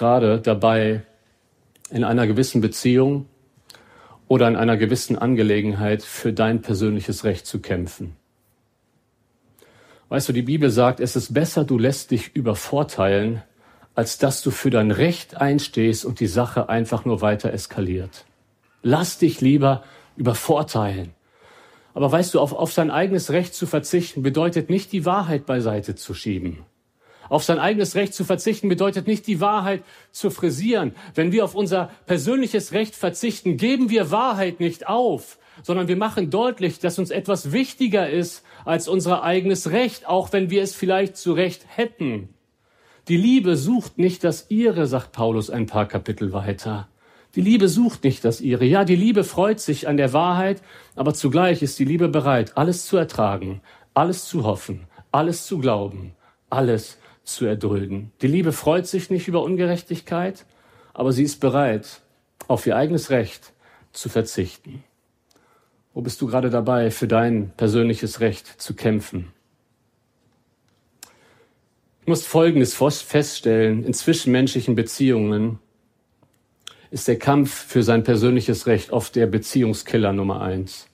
gerade dabei, in einer gewissen Beziehung oder in einer gewissen Angelegenheit für dein persönliches Recht zu kämpfen? Weißt du, die Bibel sagt, es ist besser, du lässt dich übervorteilen, als dass du für dein Recht einstehst und die Sache einfach nur weiter eskaliert. Lass dich lieber übervorteilen. Aber weißt du, auf sein eigenes Recht zu verzichten, bedeutet nicht, die Wahrheit beiseite zu schieben. Auf sein eigenes Recht zu verzichten, bedeutet nicht, die Wahrheit zu frisieren. Wenn wir auf unser persönliches Recht verzichten, geben wir Wahrheit nicht auf, sondern wir machen deutlich, dass uns etwas wichtiger ist als unser eigenes Recht, auch wenn wir es vielleicht zu Recht hätten. Die Liebe sucht nicht das Ihre, sagt Paulus ein paar Kapitel weiter. Die Liebe sucht nicht das Ihre. Ja, die Liebe freut sich an der Wahrheit, aber zugleich ist die Liebe bereit, alles zu ertragen, alles zu hoffen, alles zu glauben, alles zu erdulden. Die Liebe freut sich nicht über Ungerechtigkeit, aber sie ist bereit, auf ihr eigenes Recht zu verzichten. Wo bist du gerade dabei, für dein persönliches Recht zu kämpfen? Du musst Folgendes feststellen: In zwischenmenschlichen Beziehungen ist der Kampf für sein persönliches Recht oft der Beziehungskiller Nummer 1.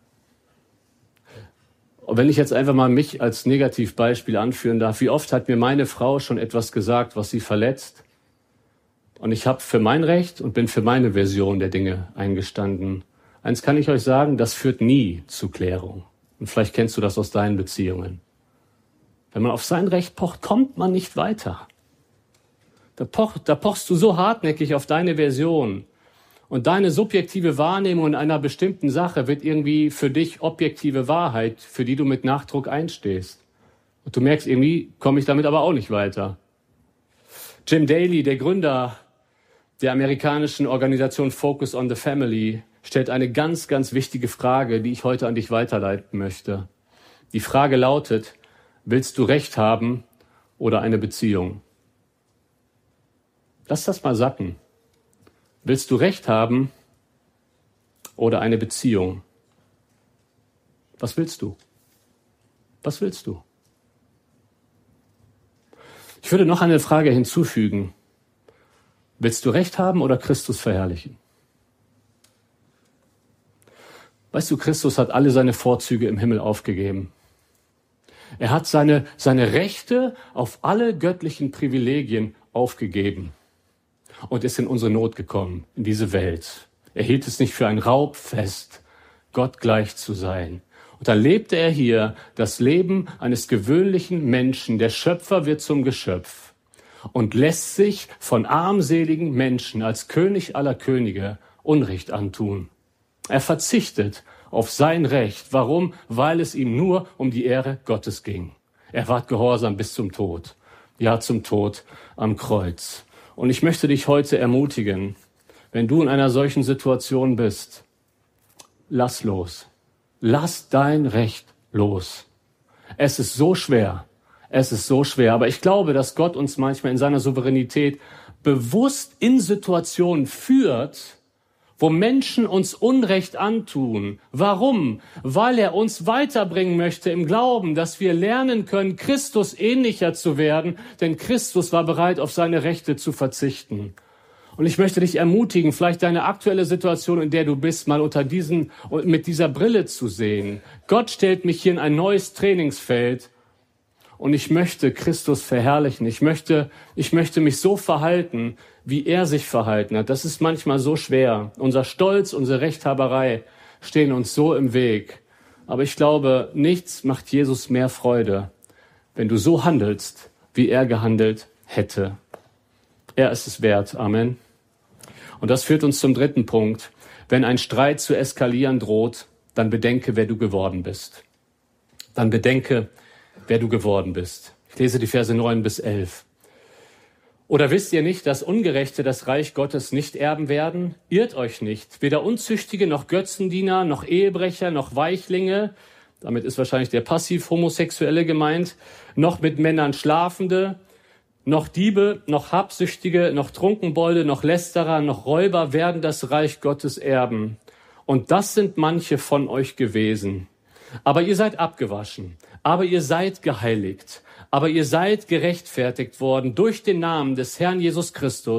Und wenn ich jetzt einfach mal mich als Negativbeispiel anführen darf, wie oft hat mir meine Frau schon etwas gesagt, was sie verletzt? Und ich habe für mein Recht und bin für meine Version der Dinge eingestanden. Eins kann ich euch sagen, das führt nie zu Klärung. Und vielleicht kennst du das aus deinen Beziehungen. Wenn man auf sein Recht pocht, kommt man nicht weiter. Da pochst du so hartnäckig auf deine Version. Und deine subjektive Wahrnehmung in einer bestimmten Sache wird irgendwie für dich objektive Wahrheit, für die du mit Nachdruck einstehst. Und du merkst, irgendwie komme ich damit aber auch nicht weiter. Jim Daly, der Gründer der amerikanischen Organisation Focus on the Family, stellt eine ganz, ganz wichtige Frage, die ich heute an dich weiterleiten möchte. Die Frage lautet: Willst du Recht haben oder eine Beziehung? Lass das mal sacken. Willst du Recht haben oder eine Beziehung? Was willst du? Was willst du? Ich würde noch eine Frage hinzufügen. Willst du Recht haben oder Christus verherrlichen? Weißt du, Christus hat alle seine Vorzüge im Himmel aufgegeben. Er hat seine Rechte auf alle göttlichen Privilegien aufgegeben und ist in unsere Not gekommen, in diese Welt. Er hielt es nicht für ein Raub fest, Gott gleich zu sein. Und dann lebte er hier das Leben eines gewöhnlichen Menschen. Der Schöpfer wird zum Geschöpf und lässt sich von armseligen Menschen als König aller Könige Unrecht antun. Er verzichtet auf sein Recht. Warum? Weil es ihm nur um die Ehre Gottes ging. Er ward gehorsam bis zum Tod. Ja, zum Tod am Kreuz. Und ich möchte dich heute ermutigen, wenn du in einer solchen Situation bist, lass los. Lass dein Recht los. Es ist so schwer. Es ist so schwer. Aber ich glaube, dass Gott uns manchmal in seiner Souveränität bewusst in Situationen führt, wo Menschen uns Unrecht antun. Warum? Weil er uns weiterbringen möchte im Glauben, dass wir lernen können, Christus ähnlicher zu werden, denn Christus war bereit, auf seine Rechte zu verzichten. Und ich möchte dich ermutigen, vielleicht deine aktuelle Situation, in der du bist, mal mit dieser Brille zu sehen. Gott stellt mich hier in ein neues Trainingsfeld und ich möchte Christus verherrlichen. Ich möchte mich so verhalten, wie er sich verhalten hat. Das ist manchmal so schwer. Unser Stolz, unsere Rechthaberei stehen uns so im Weg. Aber ich glaube, nichts macht Jesus mehr Freude, wenn du so handelst, wie er gehandelt hätte. Er ist es wert. Amen. Und das führt uns zum dritten Punkt. Wenn ein Streit zu eskalieren droht, dann bedenke, wer du geworden bist. Dann bedenke, wer du geworden bist. Ich lese die Verse 9 bis 11. Oder wisst ihr nicht, dass Ungerechte das Reich Gottes nicht erben werden? Irrt euch nicht. Weder Unzüchtige, noch Götzendiener, noch Ehebrecher, noch Weichlinge, damit ist wahrscheinlich der Passiv-Homosexuelle gemeint, noch mit Männern Schlafende, noch Diebe, noch Habsüchtige, noch Trunkenbolde, noch Lästerer, noch Räuber werden das Reich Gottes erben. Und das sind manche von euch gewesen. Aber ihr seid abgewaschen, aber ihr seid geheiligt, aber ihr seid gerechtfertigt worden durch den Namen des Herrn Jesus Christus